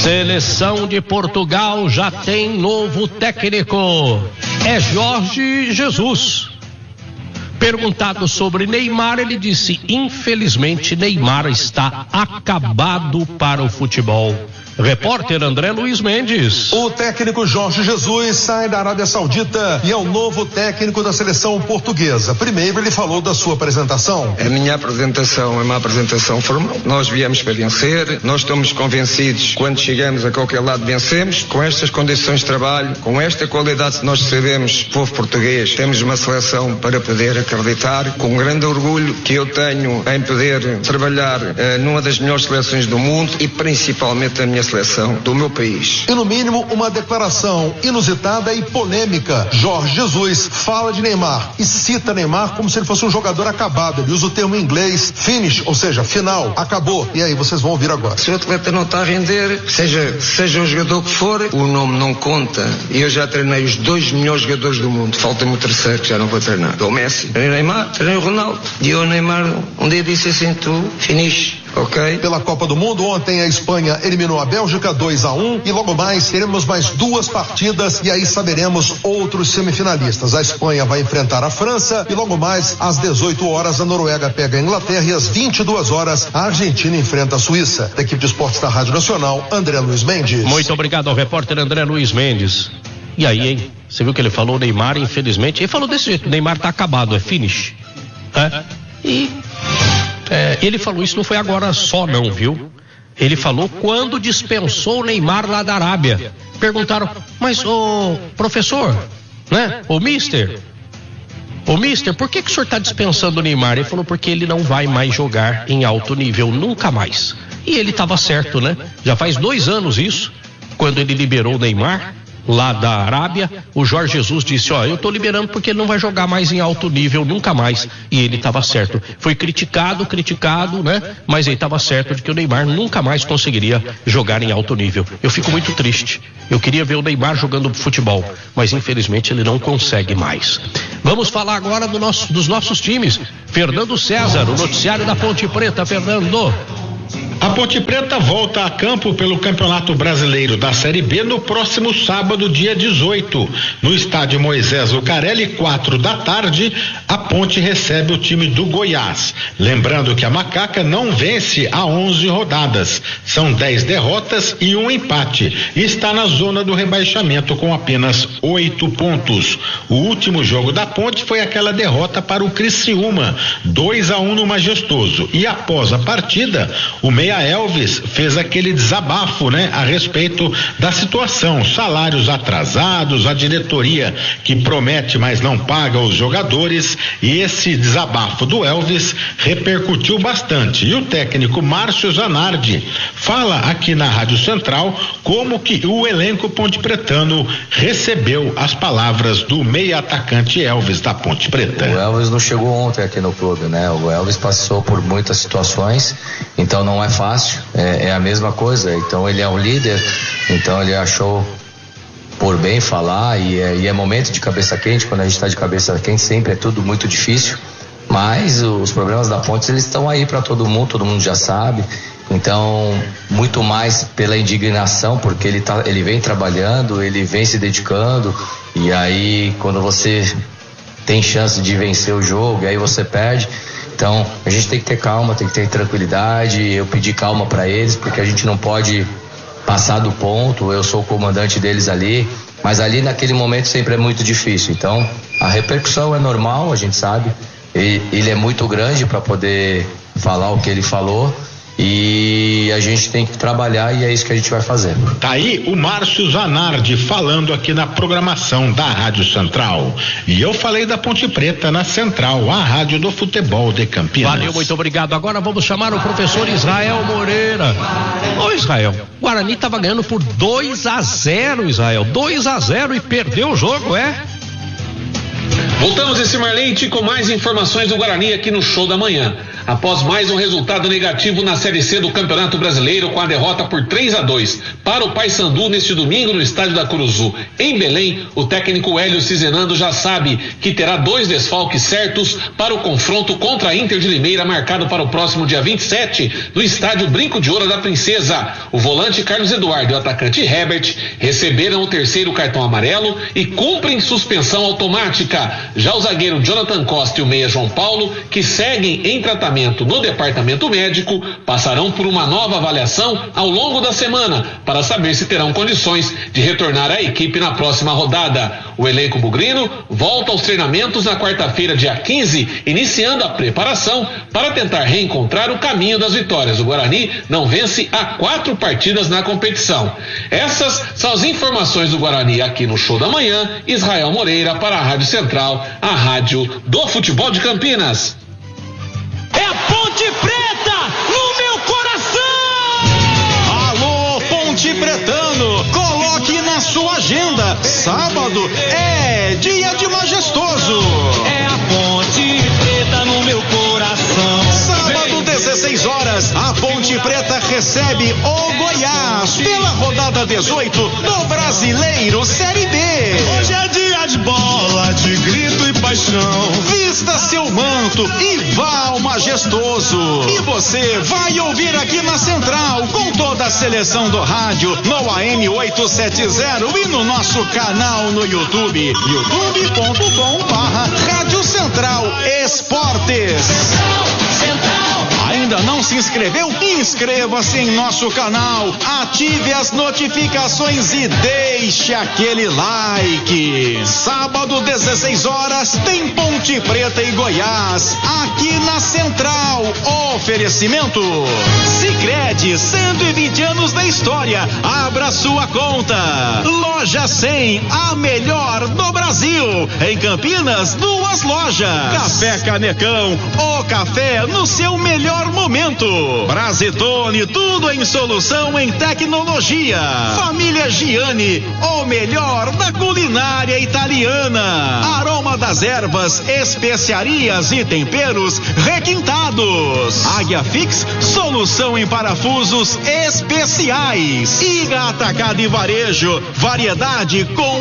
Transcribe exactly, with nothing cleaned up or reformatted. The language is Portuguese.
Seleção de Portugal já tem novo técnico. É Jorge Jesus. Perguntado sobre Neymar, ele disse: infelizmente Neymar está acabado para o futebol. Repórter André Luiz Mendes. O técnico Jorge Jesus sai da Arábia Saudita e é o novo técnico da seleção portuguesa. Primeiro ele falou da sua apresentação. A minha apresentação é uma apresentação formal. Nós viemos para vencer, nós estamos convencidos que quando chegamos a qualquer lado vencemos. Com estas condições de trabalho, com esta qualidade que nós recebemos, povo português, temos uma seleção para poder acreditar, com grande orgulho que eu tenho em poder trabalhar uh, numa das melhores seleções do mundo e principalmente a minha seleção do meu país. E no mínimo uma declaração inusitada e polêmica. Jorge Jesus fala de Neymar e cita Neymar como se ele fosse um jogador acabado. Ele usa o termo em inglês finish, ou seja, final, acabou. E aí vocês vão ouvir agora. Se o atleta não está a render, seja, seja o jogador que for, o nome não conta. E eu já treinei os dois melhores jogadores do mundo. Falta-me o terceiro que já não vou treinar. O Messi, treinei Neymar, treinei o Ronaldo. E eu, Neymar, um dia disse assim: tu, finish. Ok. Pela Copa do Mundo, ontem a Espanha eliminou a Bélgica dois a um e logo mais teremos mais duas partidas e aí saberemos outros semifinalistas. A Espanha vai enfrentar a França e logo mais às dezoito horas a Noruega pega a Inglaterra e às vinte e duas horas a Argentina enfrenta a Suíça. Da equipe de esportes da Rádio Nacional, André Luiz Mendes. Muito obrigado ao repórter André Luiz Mendes. E aí, hein? Você viu que ele falou Neymar, infelizmente, ele falou desse jeito: Neymar tá acabado, é finish. É? E É, ele falou isso não foi agora só não, viu? Ele falou quando dispensou o Neymar lá da Arábia. Perguntaram: mas o professor, né? O mister, o mister, por que que o senhor está dispensando o Neymar? Ele falou: porque ele não vai mais jogar em alto nível, nunca mais. E ele estava certo, né? Já faz dois anos isso, quando ele liberou o Neymar lá da Arábia, o Jorge Jesus disse: ó, eu tô liberando porque ele não vai jogar mais em alto nível, nunca mais. E ele estava certo. Foi criticado, criticado, né? Mas ele estava certo de que o Neymar nunca mais conseguiria jogar em alto nível. Eu fico muito triste. Eu queria ver o Neymar jogando futebol, mas infelizmente ele não consegue mais. Vamos falar agora do nosso, dos nossos times. Fernando César, o noticiário da Ponte Preta. Fernando. A Ponte Preta volta a campo pelo Campeonato Brasileiro da Série B no próximo sábado, dia dezoito. No estádio Moisés Lucarelli, quatro da tarde, a Ponte recebe o time do Goiás. Lembrando que a Macaca não vence há onze rodadas. São dez derrotas e um empate. E está na zona do rebaixamento com apenas oito pontos. O último jogo da Ponte foi aquela derrota para o Criciúma, dois a um no Majestoso. E após a partida, o Meia Elvis fez aquele desabafo, né, a respeito da situação, salários atrasados, a diretoria que promete, mas não paga os jogadores, e esse desabafo do Elvis repercutiu bastante. E o técnico Márcio Zanardi fala aqui na Rádio Central como que o elenco pontepretano recebeu as palavras do meia atacante Elvis da Ponte Preta. O Elvis não chegou ontem aqui no clube, né? O Elvis passou por muitas situações, então não é fácil, é, é a mesma coisa. Então ele é um líder, então ele achou por bem falar, e é, e é momento de cabeça quente. Quando a gente está de cabeça quente sempre é tudo muito difícil, mas os problemas da Ponte, eles estão aí para todo mundo, todo mundo já sabe. Então, muito mais pela indignação, porque ele, tá, ele vem trabalhando, ele vem se dedicando, e aí quando você tem chance de vencer o jogo, e aí você perde. Então, a gente tem que ter calma, tem que ter tranquilidade. Eu pedi calma para eles, porque a gente não pode passar do ponto. Eu sou o comandante deles ali, mas ali naquele momento sempre é muito difícil. Então, a repercussão é normal, a gente sabe. Ele é muito grande para poder falar o que ele falou, e a gente tem que trabalhar, e é isso que a gente vai fazer. Tá aí o Márcio Zanardi falando aqui na programação da Rádio Central. E eu falei da Ponte Preta na Central, a rádio do futebol de Campinas. Valeu, muito obrigado. Agora vamos chamar o professor Israel Moreira. Ô Israel, o Guarani estava ganhando por dois a zero, Israel. dois a zero e perdeu o jogo, é? Voltamos esse Marlente com mais informações do Guarani aqui no Show da Manhã. após mais um resultado negativo na Série C do Campeonato Brasileiro, com a derrota por três a dois para o Paysandu neste domingo no estádio da Curuzu. Em Belém, o técnico Hélio Cizenando já sabe que terá dois desfalques certos para o confronto contra a Inter de Limeira, marcado para o próximo dia vinte e sete, no estádio Brinco de Ouro da Princesa. O volante Carlos Eduardo e o atacante Herbert receberam o terceiro cartão amarelo e cumprem suspensão automática. Já o zagueiro Jonathan Costa e o meia João Paulo, que seguem em tratamento no departamento médico, passarão por uma nova avaliação ao longo da semana para saber se terão condições de retornar à equipe na próxima rodada. O elenco bugrino volta aos treinamentos na quarta-feira, dia quinze, iniciando a preparação para tentar reencontrar o caminho das vitórias. O Guarani não vence há quatro partidas na competição. Essas são as informações do Guarani aqui no Show da Manhã. Israel Moreira para a Rádio Central, a rádio do futebol de Campinas. É a Ponte Preta no meu coração! Alô, Ponte Pretano, coloque na sua agenda. Sábado é dia de majestoso. É a Ponte Preta no meu coração. Sábado, dezesseis horas, a Ponte Preta recebe o Goiás pela rodada dezoito do Brasileiro Série B. Hoje é dia de bola, de grito e paixão. Vista seu manto e vá ao majestoso. E você vai ouvir aqui na Central, com toda a seleção do rádio, no A M oitocentos e setenta e no nosso canal no YouTube, youtube ponto com barra Rádio Central Esportes. Central, Central. Ainda não se inscreveu? Inscreva-se em nosso canal, ative as notificações e deixe aquele like. Sábado, dezesseis horas, tem Ponte Preta e Goiás, aqui na Central. Oferecimento Sicredi, cento e vinte anos da história. Abra sua conta. Loja cem, a melhor do Brasil. Em Campinas, duas lojas. Café Canecão, o café no seu melhor momento. Brasetone, tudo em solução em tecnologia. Família Giani, o melhor da culinária italiana. Aroma das ervas, especiarias e temperos requintados. Águia Fix, solução em parafusos especiais. Iga Atacado e Varejo, variedade com